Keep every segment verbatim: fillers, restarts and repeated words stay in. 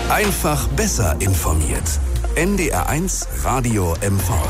Einfach besser informiert. N D R eins Radio M V.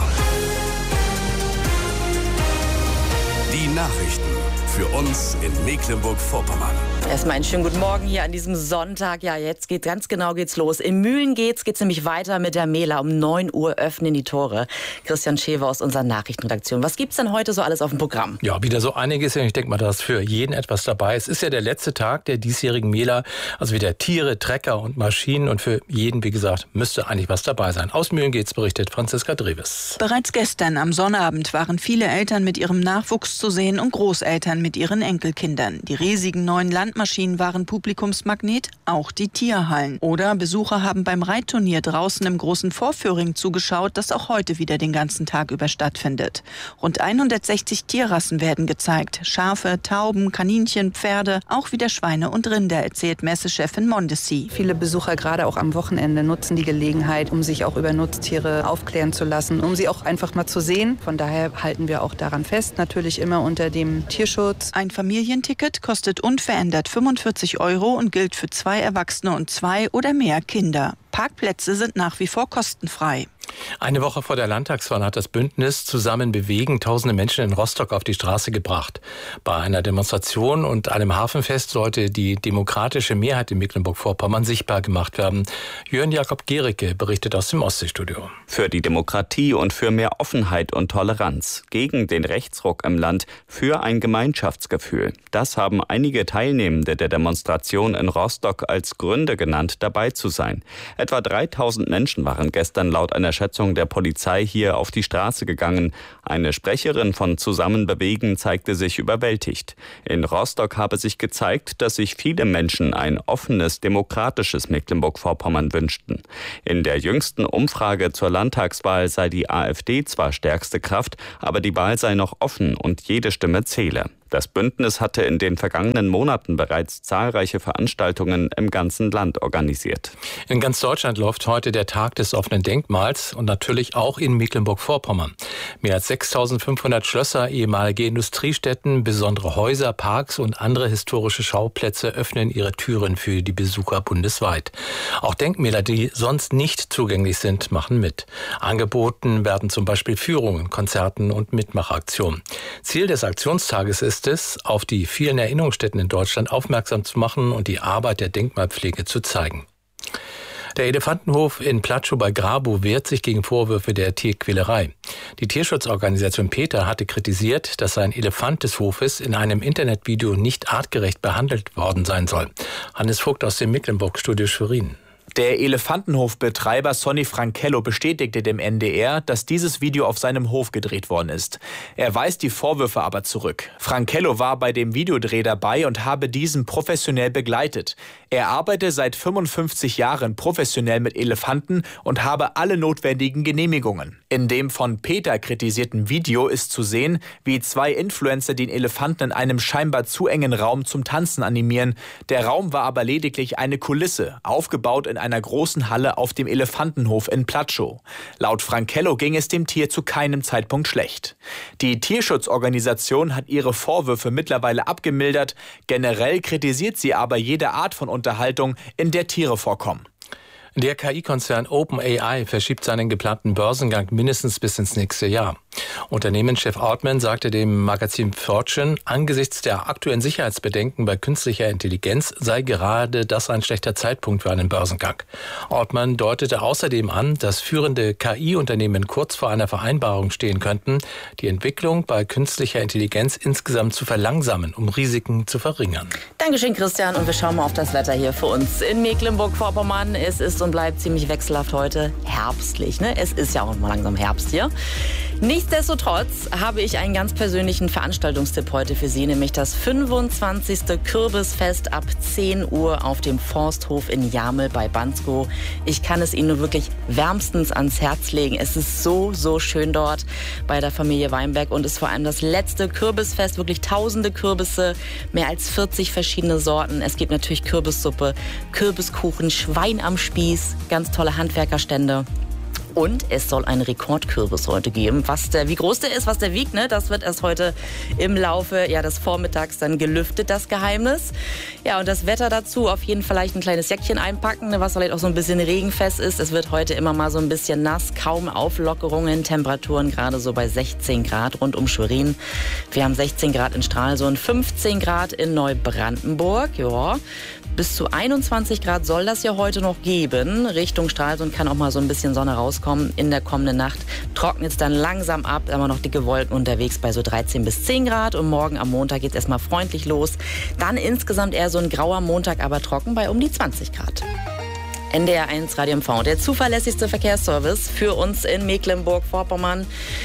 Die Nachrichten für uns in Mecklenburg-Vorpommern. Erstmal einen schönen guten Morgen hier an diesem Sonntag. Ja, jetzt geht ganz genau geht's los. In Mühlen geht's, geht's nämlich weiter mit der Mela. Um neun Uhr öffnen die Tore. Christian Schewe aus unserer Nachrichtenredaktion. Was gibt's denn heute so alles auf dem Programm? Ja, wieder so einiges. Ich denke mal, da ist für jeden etwas dabei. Es ist ja der letzte Tag der diesjährigen Mela. Also wieder Tiere, Trecker und Maschinen. Und für jeden, wie gesagt, müsste eigentlich was dabei sein. Aus Mühlen geht's, berichtet Franziska Dreves. Bereits gestern am Sonnabend waren viele Eltern mit ihrem Nachwuchs zu sehen und Großeltern mit ihren Enkelkindern. Die riesigen neuen Landmaschinen waren Publikumsmagnet, auch die Tierhallen. Oder Besucher haben beim Reitturnier draußen im großen Vorführing zugeschaut, das auch heute wieder den ganzen Tag über stattfindet. Rund hundertsechzig Tierrassen werden gezeigt. Schafe, Tauben, Kaninchen, Pferde, auch wieder Schweine und Rinder, erzählt Messechefin Mondesi. Viele Besucher, gerade auch am Wochenende, nutzen die Gelegenheit, um sich auch über Nutztiere aufklären zu lassen, um sie auch einfach mal zu sehen. Von daher halten wir auch daran fest, natürlich immer unter dem Tierschutz. Ein Familienticket kostet unverändert fünfundvierzig Euro und gilt für zwei Erwachsene und zwei oder mehr Kinder. Parkplätze sind nach wie vor kostenfrei. Eine Woche vor der Landtagswahl hat das Bündnis Zusammen bewegen tausende Menschen in Rostock auf die Straße gebracht. Bei einer Demonstration und einem Hafenfest sollte die demokratische Mehrheit in Mecklenburg-Vorpommern sichtbar gemacht werden. Jörn Jakob Gericke berichtet aus dem Ostseestudio. Für die Demokratie und für mehr Offenheit und Toleranz, gegen den Rechtsruck im Land, für ein Gemeinschaftsgefühl. Das haben einige Teilnehmende der Demonstration in Rostock als Gründe genannt, dabei zu sein. Etwa dreitausend Menschen waren gestern laut einer Schätzung der Polizei hier auf die Straße gegangen. Eine Sprecherin von Zusammen bewegen zeigte sich überwältigt. In Rostock habe sich gezeigt, dass sich viele Menschen ein offenes, demokratisches Mecklenburg-Vorpommern wünschten. In der jüngsten Umfrage zur Landtagswahl sei die AfD zwar stärkste Kraft, aber die Wahl sei noch offen und jede Stimme zähle. Das Bündnis hatte in den vergangenen Monaten bereits zahlreiche Veranstaltungen im ganzen Land organisiert. In ganz Deutschland läuft heute der Tag des offenen Denkmals und natürlich auch in Mecklenburg-Vorpommern. Mehr als sechstausendfünfhundert Schlösser, ehemalige Industriestätten, besondere Häuser, Parks und andere historische Schauplätze öffnen ihre Türen für die Besucher bundesweit. Auch Denkmäler, die sonst nicht zugänglich sind, machen mit. Angeboten werden zum Beispiel Führungen, Konzerten und Mitmachaktionen. Ziel des Aktionstages ist es, auf die vielen Erinnerungsstätten in Deutschland aufmerksam zu machen und die Arbeit der Denkmalpflege zu zeigen. Der Elefantenhof in Platschow bei Grabow wehrt sich gegen Vorwürfe der Tierquälerei. Die Tierschutzorganisation PETA hatte kritisiert, dass ein Elefant des Hofes in einem Internetvideo nicht artgerecht behandelt worden sein soll. Hannes Vogt aus dem Mecklenburg-Studio Schwerin. Der Elefantenhofbetreiber Sonny Frankello bestätigte dem N D R, dass dieses Video auf seinem Hof gedreht worden ist. Er weist die Vorwürfe aber zurück. Frankello war bei dem Videodreh dabei und habe diesen professionell begleitet. Er arbeite seit fünfundfünfzig Jahren professionell mit Elefanten und habe alle notwendigen Genehmigungen. In dem von PETA kritisierten Video ist zu sehen, wie zwei Influencer den Elefanten in einem scheinbar zu engen Raum zum Tanzen animieren. Der Raum war aber lediglich eine Kulisse, aufgebaut in einer großen Halle auf dem Elefantenhof in Platschow. Laut Frankello ging es dem Tier zu keinem Zeitpunkt schlecht. Die Tierschutzorganisation hat ihre Vorwürfe mittlerweile abgemildert. Generell kritisiert sie aber jede Art von Unterhaltung, in der Tiere vorkommen. Der K I-Konzern OpenAI verschiebt seinen geplanten Börsengang mindestens bis ins nächste Jahr. Unternehmenschef Altman sagte dem Magazin Fortune, angesichts der aktuellen Sicherheitsbedenken bei künstlicher Intelligenz sei gerade das ein schlechter Zeitpunkt für einen Börsengang. Altman deutete außerdem an, dass führende K I-Unternehmen kurz vor einer Vereinbarung stehen könnten, die Entwicklung bei künstlicher Intelligenz insgesamt zu verlangsamen, um Risiken zu verringern. Dankeschön, Christian. Und wir schauen mal auf das Wetter hier für uns in Mecklenburg-Vorpommern. Es ist und bleibt ziemlich wechselhaft heute, herbstlich. Ne? Es ist ja auch mal langsam Herbst hier. Nichtsdestotrotz habe ich einen ganz persönlichen Veranstaltungstipp heute für Sie, nämlich das fünfundzwanzigste Kürbisfest ab zehn Uhr auf dem Forsthof in Jamel bei Bansko. Ich kann es Ihnen nur wirklich wärmstens ans Herz legen. Es ist so, so schön dort bei der Familie Weinberg und ist vor allem das letzte Kürbisfest. Wirklich tausende Kürbisse, mehr als vierzig verschiedene Sorten. Es gibt natürlich Kürbissuppe, Kürbiskuchen, Schwein am Spieß, ganz tolle Handwerkerstände. Und es soll einen Rekordkürbis heute geben. Was der, wie groß der ist, was der wiegt, ne, das wird erst heute im Laufe ja, des Vormittags dann gelüftet, das Geheimnis. Ja, und das Wetter dazu, auf jeden Fall vielleicht ein kleines Jäckchen einpacken, was vielleicht auch so ein bisschen regenfest ist. Es wird heute immer mal so ein bisschen nass, kaum Auflockerungen, Temperaturen gerade so bei sechzehn Grad rund um Schwerin. Wir haben sechzehn Grad in Stralsund, fünfzehn Grad in Neubrandenburg, ja. Bis zu einundzwanzig Grad soll das ja heute noch geben. Richtung Stralsund kann auch mal so ein bisschen Sonne rauskommen. In der kommenden Nacht trocknet es dann langsam ab. Immer noch dicke Wolken unterwegs bei so dreizehn bis zehn Grad. Und morgen am Montag geht es erstmal freundlich los. Dann insgesamt eher so ein grauer Montag, aber trocken bei um die zwanzig Grad. N D R eins Radio M V, der zuverlässigste Verkehrsservice für uns in Mecklenburg-Vorpommern.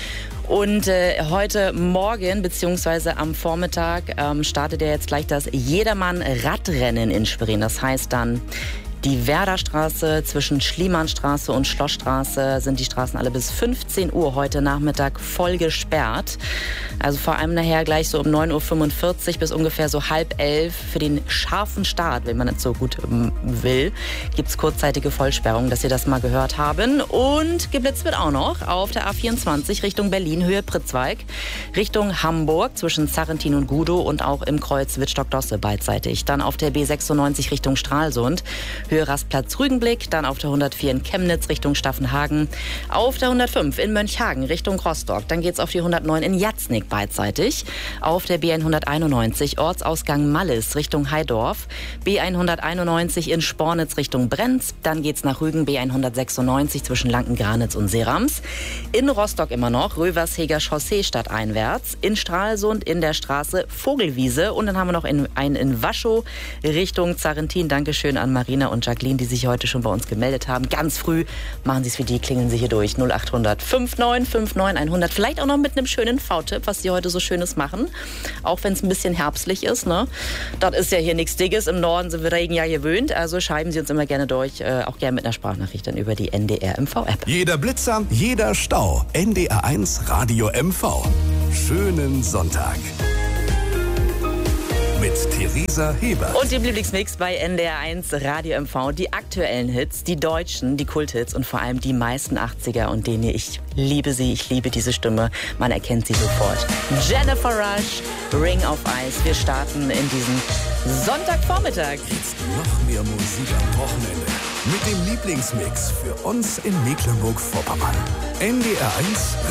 Und äh, heute Morgen bzw. am Vormittag ähm, startet ja jetzt gleich das Jedermann-Radrennen in Schwerin. Das heißt dann die Werderstraße zwischen Schliemannstraße und Schlossstraße sind die Straßen alle bis fünfzehn Uhr heute Nachmittag voll gesperrt. Also vor allem nachher gleich so um neun Uhr fünfundvierzig bis ungefähr so halb elf für den scharfen Start, wenn man es so gut ähm, will, gibt es kurzzeitige Vollsperrungen, dass Sie das mal gehört haben. Und geblitzt wird auch noch auf der A vierundzwanzig Richtung Berlin, Höhe Pritzwalk, Richtung Hamburg zwischen Sarrentin und Gudow und auch im Kreuz Wittstock-Dosse beidseitig. Dann auf der B sechsundneunzig Richtung Stralsund, Höhe Rastplatz Rügenblick, dann auf der hundertvier in Chemnitz Richtung Staffenhagen, auf der hundertfünf in Mönchhagen Richtung Rostock, dann geht's auf die hundertneun in Jatznig beidseitig, auf der B hunderteinundneunzig Ortsausgang Mallis Richtung Heidorf, B hunderteinundneunzig in Spornitz Richtung Brenz, dann geht's nach Rügen B hundertsechsundneunzig zwischen Lanken-Granitz und Seerams, in Rostock immer noch Röversheger Chaussee stadteinwärts, in Stralsund in der Straße Vogelwiese und dann haben wir noch in, einen in Waschow Richtung Zarrentin. Dankeschön an Marina und Jacqueline, die sich heute schon bei uns gemeldet haben. Ganz früh machen Sie es wie die, klingeln Sie hier durch. null acht hundert fünfundneunzig neunundfünfzig hundert. Vielleicht auch noch mit einem schönen V-Tipp, was Sie heute so Schönes machen. Auch wenn es ein bisschen herbstlich ist. Ne? Das ist ja hier nichts Dickes. Im Norden sind wir Regen ja gewöhnt. Also schreiben Sie uns immer gerne durch. Äh, auch gerne mit einer Sprachnachricht dann über die N D R M V-App. Jeder Blitzer, jeder Stau. N D R eins Radio M V. Schönen Sonntag. Mit Theresa Hebert. Und dem Lieblingsmix bei N D R eins Radio M V. Die aktuellen Hits, die deutschen, die Kulthits und vor allem die meisten achtziger und denen ich liebe sie, ich liebe diese Stimme. Man erkennt sie sofort. Jennifer Rush, Ring of Ice. Wir starten in diesen Sonntagvormittag. Jetzt noch mehr Musik am Wochenende. Mit dem Lieblingsmix für uns in Mecklenburg-Vorpommern. N D R eins